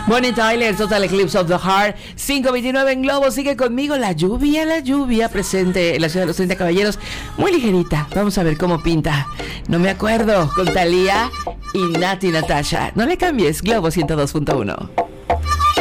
Bonnie Tyler, Total Eclipse of the Heart. 5:29 en Globo. Sigue conmigo la lluvia presente en la ciudad de los 30 caballeros. Muy ligerita. Vamos a ver cómo pinta. No me acuerdo. Con Thalía y Nati Natasha. No le cambies. Globo 102.1.